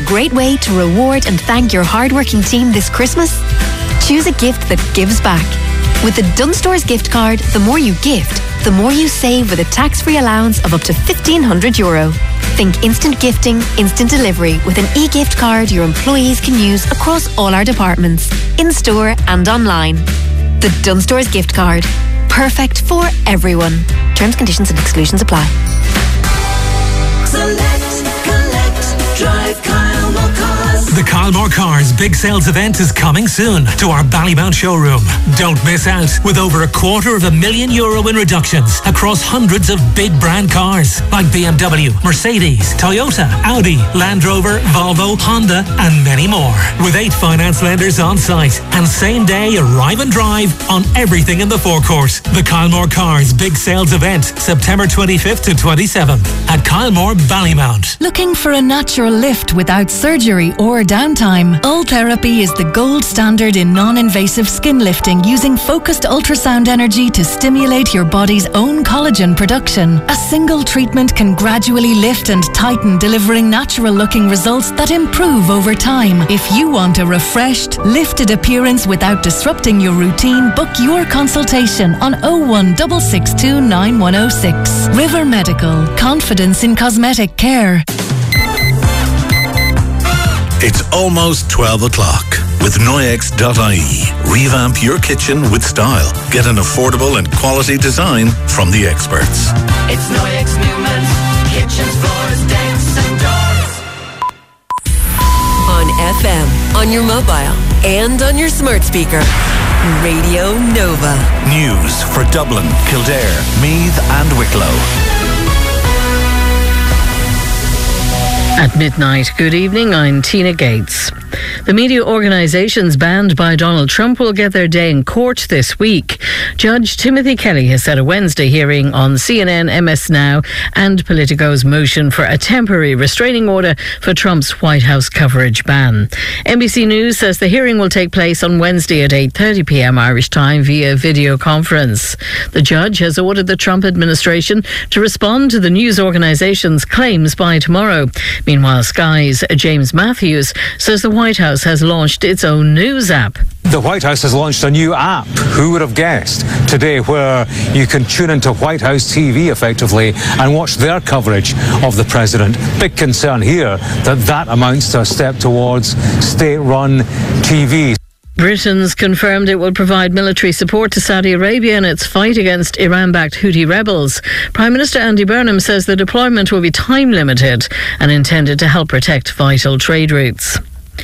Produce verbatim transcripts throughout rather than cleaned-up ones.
a great way to reward and thank your hardworking team this Christmas? Choose a gift that gives back. With the Dunnes Stores gift card, the more you gift, the more you save with a tax-free allowance of up to fifteen hundred euro. Think instant gifting, instant delivery with an e-gift card your employees can use across all our departments, in-store and online. The Dunnes Stores gift card. Perfect for everyone. Terms, conditions and exclusions apply. Select, collect, drive Kyle Moore Cars. The Kyle Moore Cars Big Sales event is coming soon to our Ballymount showroom. Don't miss out, with over a quarter of a million euro in reductions across hundreds of big brand cars like B M W, Mercedes, Toyota, Audi, Land Rover, Volvo, Honda and many more. With eight finance lenders on site and same day arrive and drive on everything in the forecourt. The Kyle Moore Cars Big Sales event, September twenty-fifth to twenty-seventh at Kyle Moore Ballymount. Looking for a natural lift without surgery or downtime? Ultherapy is the gold standard in non-invasive skin lifting using focused ultrasound energy to stimulate your body's own collagen production. A single treatment can gradually lift and tighten, delivering natural-looking results that improve over time. If you want a refreshed, lifted appearance without disrupting your routine, book your consultation on oh one six six two nine one oh six. River Medical. Confidence in cosmetic care. It's almost twelve o'clock. With Noyex dot I E, revamp your kitchen with style. Get an affordable and quality design from the experts. It's Noyex Newman, kitchens, floors, decks and doors. On F M, on your mobile, and on your smart speaker. Radio Nova. News for Dublin, Kildare, Meath and Wicklow. At midnight, good evening, I'm Tina Gates. The media organisations banned by Donald Trump will get their day in court this week. Judge Timothy Kelly has set a Wednesday hearing on C N N, M S Now and Politico's motion for a temporary restraining order for Trump's White House coverage ban. N B C News says the hearing will take place on Wednesday at eight thirty p m Irish time via video conference. The judge has ordered the Trump administration to respond to the news organisation's claims by tomorrow. Meanwhile, Sky's James Matthews says the White House has launched its own news app. The White House has launched a new app, who would have guessed, today, where you can tune into White House T V effectively and watch their coverage of the president. Big concern here that that amounts to a step towards state-run T V. Britain's confirmed it will provide military support to Saudi Arabia in its fight against Iran-backed Houthi rebels. Prime Minister Andy Burnham says the deployment will be time-limited and intended to help protect vital trade routes.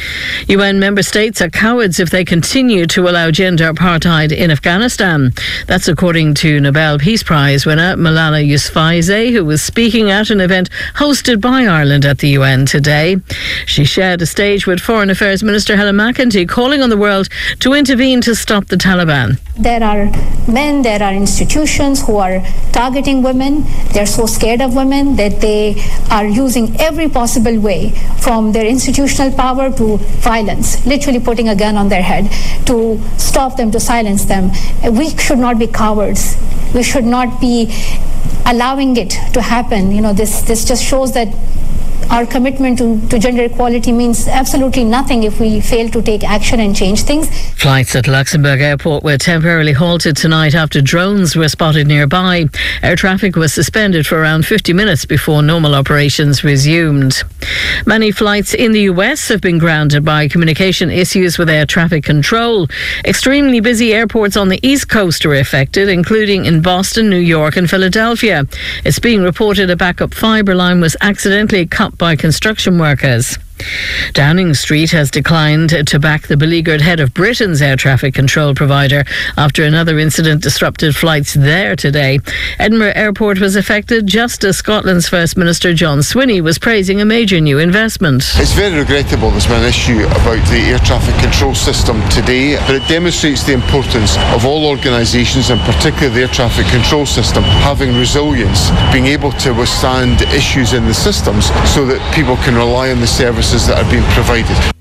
U N member states are cowards if they continue to allow gender apartheid in Afghanistan. That's according to Nobel Peace Prize winner Malala Yousafzai, who was speaking at an event hosted by Ireland at the U N today. She shared a stage with Foreign Affairs Minister Helen McEntee, calling on the world to intervene to stop the Taliban. There are men, there are institutions who are targeting women. They're so scared of women that they are using every possible way, from their institutional power to violence, literally putting a gun on their head to stop them, to silence them. We should not be cowards. We should not be allowing it to happen. You know, this, this just shows that our commitment to, to gender equality means absolutely nothing if we fail to take action and change things. Flights at Luxembourg Airport were temporarily halted tonight after drones were spotted nearby. Air traffic was suspended for around fifty minutes before normal operations resumed. Many flights in the U S have been grounded by communication issues with air traffic control. Extremely busy airports on the East Coast are affected, including in Boston, New York and Philadelphia. It's being reported a backup fibre line was accidentally cut by construction workers. Downing Street has declined to back the beleaguered head of Britain's air traffic control provider after another incident disrupted flights there today. Edinburgh Airport was affected just as Scotland's First Minister John Swinney was praising a major new investment. It's very regrettable there's been an issue about the air traffic control system today, but it demonstrates the importance of all organisations, and particularly the air traffic control system, having resilience, being able to withstand issues in the systems so that people can rely on the service that are being provided.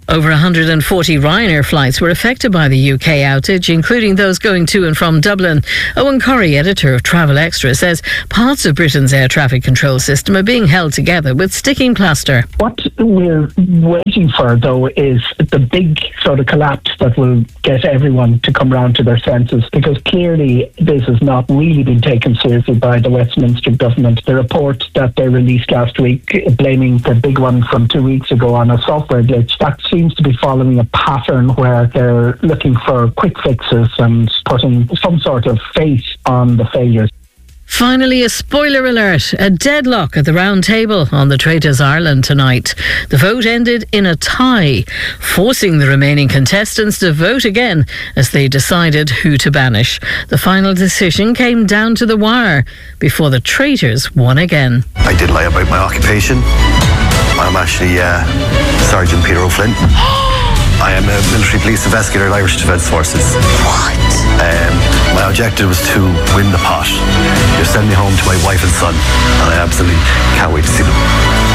Over one hundred forty Ryanair flights were affected by the U K outage, including those going to and from Dublin. Owen Corrie, editor of Travel Extra, says parts of Britain's air traffic control system are being held together with sticking plaster. What we're waiting for, though, is the big sort of collapse that will get everyone to come round to their senses, because clearly this has not really been taken seriously by the Westminster government. The report that they released last week, blaming the big one from two weeks ago on a software glitch, that seems to be following a pattern where they're looking for quick fixes and putting some sort of face on the failures. Finally, a spoiler alert. A deadlock at the round table on the Traitors Ireland tonight. The vote ended in a tie, forcing the remaining contestants to vote again as they decided who to banish. The final decision came down to the wire before the Traitors won again. I did lie about my occupation. I'm actually uh, Sergeant Peter O'Flynn. I am a military police investigator at Irish Defence Forces. What? Um, my objective was to win the pot. They're sending me home to my wife and son, and I absolutely can't wait to see them.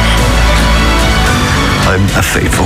I'm a faithful.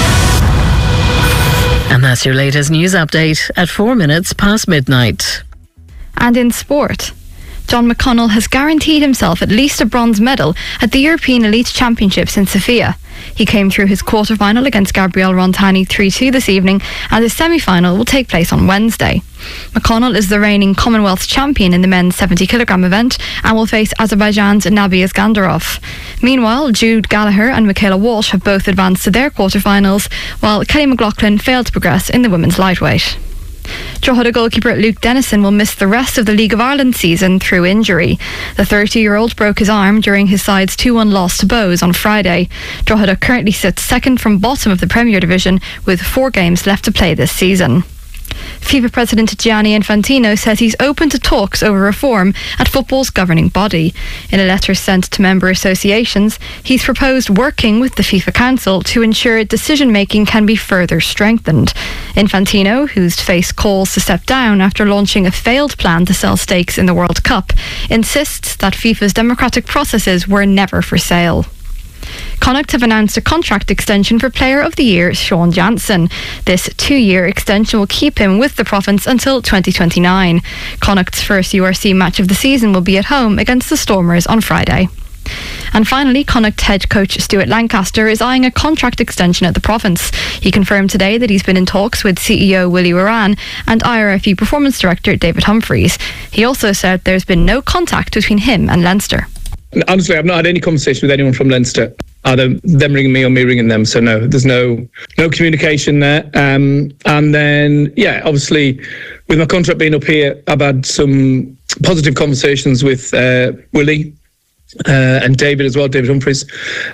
And that's your latest news update at four minutes past midnight. And in sport, John McConnell has guaranteed himself at least a bronze medal at the European Elite Championships in Sofia. He came through his quarter-final against Gabriel Rontani three two this evening, and his semi-final will take place on Wednesday. McConnell is the reigning Commonwealth champion in the men's seventy kilogram event and will face Azerbaijan's Nabi Iskandarov. Meanwhile, Jude Gallagher and Michaela Walsh have both advanced to their quarter-finals, while Kelly McLaughlin failed to progress in the women's lightweight. Drogheda goalkeeper Luke Dennison will miss the rest of the League of Ireland season through injury. The thirty-year-old broke his arm during his side's two one loss to Bows on Friday. Drogheda currently sits second from bottom of the Premier Division with four games left to play this season. FIFA President Gianni Infantino says he's open to talks over reform at football's governing body. In a letter sent to member associations, he's proposed working with the FIFA Council to ensure decision-making can be further strengthened. Infantino, who's faced calls to step down after launching a failed plan to sell stakes in the World Cup, insists that FIFA's democratic processes were never for sale. Connacht have announced a contract extension for Player of the Year Sean Jansen. This two-year extension will keep him with the province until twenty twenty-nine. Connacht's first U R C match of the season will be at home against the Stormers on Friday. And finally, Connacht head coach Stuart Lancaster is eyeing a contract extension at the province. He confirmed today that he's been in talks with C E O Willie Waran and I R F E Performance Director David Humphreys. He also said there's been no contact between him and Leinster. Honestly, I've not had any conversation with anyone from Leinster, either them ringing me or me ringing them. So no, there's no no communication there. Um, and then, yeah, obviously, with my contract being up here, I've had some positive conversations with uh, Willie uh, and David as well, David Humphreys.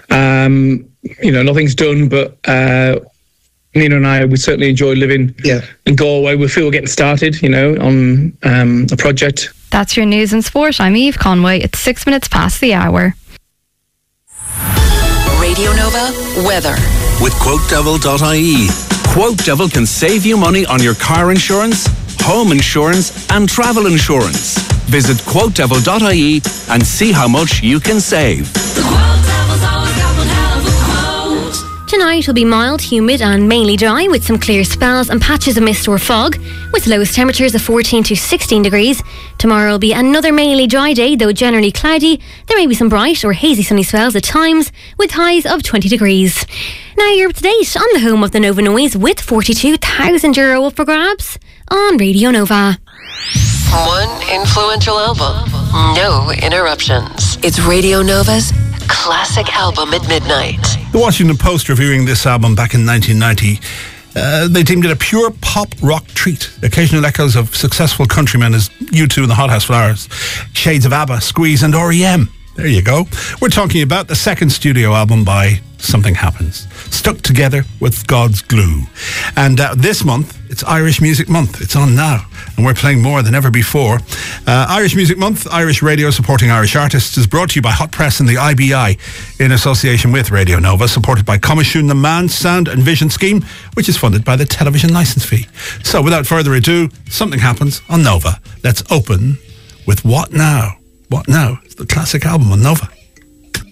Um, you know, nothing's done, but uh, Nina and I, we certainly enjoy living yeah. in Galway. We feel we're getting started, you know, on um, a project. That's your news and sport. I'm Eve Conway. It's six minutes past the hour. Radio Nova weather. With quote devil dot I E. Quote Devil can save you money on your car insurance, home insurance and travel insurance. Visit quote devil dot I E and see how much you can save. Tonight will be mild, humid and mainly dry with some clear spells and patches of mist or fog with lowest temperatures of fourteen to sixteen degrees. Tomorrow will be another mainly dry day, though generally cloudy. There may be some bright or hazy sunny spells at times with highs of twenty degrees. Now you're up to date on the home of the Nova Noise with forty-two thousand euro up for grabs on Radio Nova. One influential album, no interruptions. It's Radio Nova's classic album at midnight. The Washington Post, reviewing this album back in nineteen ninety, uh, they deemed it a pure pop rock treat. Occasional echoes of successful countrymen as U two and the Hot House Flowers, shades of ABBA, Squeeze and R E M. There you go. We're talking about the second studio album by Something Happens, stuck together with God's glue. And uh, this month, it's Irish Music Month. It's on now, and we're playing more than ever before. Uh, Irish Music Month, Irish radio supporting Irish artists, is brought to you by Hot Press and the I B I in association with Radio Nova, supported by Comisiún na Meán Sound and Vision Scheme, which is funded by the television licence fee. So without further ado, Something Happens on Nova. Let's open with What Now? What Now? It's the classic album on Nova.